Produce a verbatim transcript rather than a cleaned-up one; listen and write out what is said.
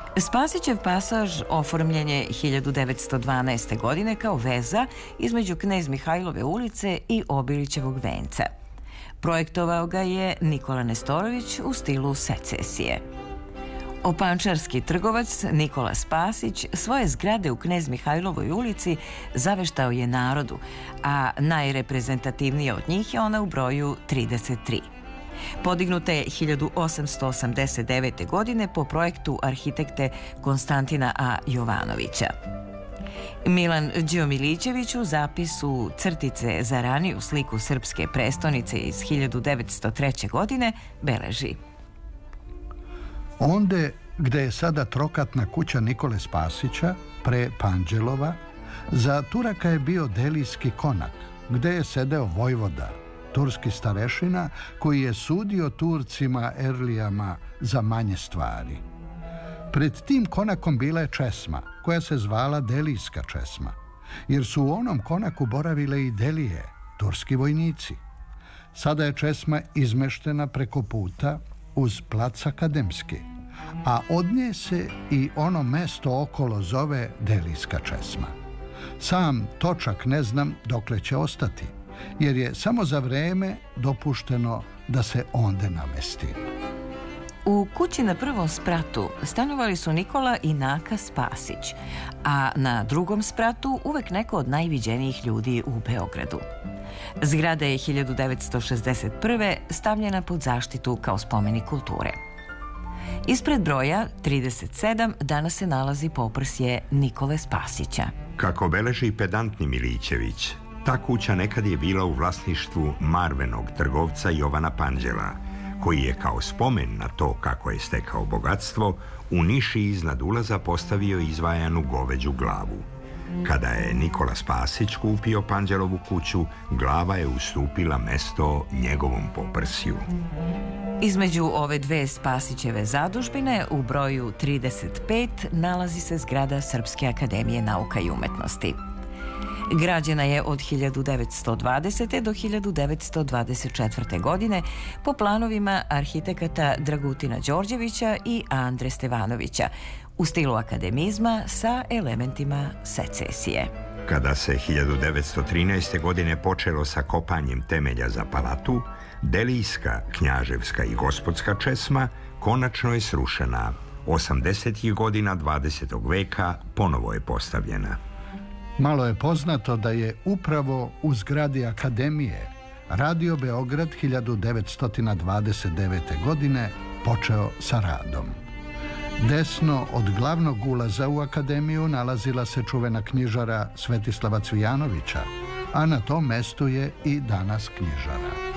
Spasićev pasaž oformljen je hiljadu devetsto dvanaeste. godine kao veza između Knez Mihajlove ulice i Obilićevog venca. Projektovao ga je Nikola Nestorović u stilu secesije. Opančarski trgovac Nikola Spasić svoje zgrade u Knez Mihajlovoj ulici zaveštao je narodu, a najreprezentativnija od njih je ona u broju trideset tri. Podignuta je hiljadu osamsto osamdeset devete. godine po projektu arhitekte Konstantina A. Jovanovića. Milan Đomilićević u zapisu Crtice za raniju sliku srpske prestonice iz hiljadu devetsto treće. godine beleži: Onde gde je sada trokatna kuća Nikole Spasića, pre Panđelova, za Turaka je bio Delijski konak, gde je sedeo vojvoda, turski starešina, koji je sudio Turcima Erlijama za manje stvari. Pred tim konakom bila je česma, koja se zvala Delijska česma, jer su u onom konaku boravile i Delije, turski vojnici. Sada je česma izmeštena preko puta uz plac Akademski, a od nje se i ono mesto okolo zove Delijska česma. Sam točak ne znam dokle će ostati, jer je samo za vreme dopušteno da se onde namesti. U kući na prvom spratu stanovali su Nikola i Naka Spasić, a na drugom spratu uvek neko od najviđenijih ljudi u Beogradu. Zgrada je hiljadu devetsto šezdeset prve. stavljena pod zaštitu kao spomenik kulture. Ispred broja trideset sedam danas se nalazi poprsje Nikole Spasića. Kako beleži pedantni Milićević, ta kuća nekad je bila u vlasništvu Marvenog trgovca Jovana Panđela, koji je kao spomen na to kako je stekao bogatstvo u niši iznad ulaza postavio izvajanu goveđu glavu. Kada je Nikola Spasić kupio Panđelovu kuću, glava je ustupila mesto njegovom poprsju. Između ove dve Spasićeve zadužbine u broju trideset pet nalazi se zgrada Srpske akademije nauka i umetnosti. Građena je od hiljadu devetsto dvadesete. do hiljadu devetsto dvadeset četvrte. godine po planovima arhitekata Dragutina Đorđevića i Andre Stevanovića u stilu akademizma sa elementima secesije. Kada se hiljadu devetsto trinaeste. godine počelo sa kopanjem temelja za palatu, Delijska, knjaževska i gospodska česma konačno je srušena. osamdesetih godina dvadesetog veka ponovo je postavljena. Malo je poznato da je upravo u zgradi Akademije Radio Beograd hiljadu devetsto dvadeset devete. godine počeo sa radom. Desno od glavnog ulaza u Akademiju nalazila se čuvena knjižara Svetislava Cvijanovića, a na tom mestu je i danas knjižara.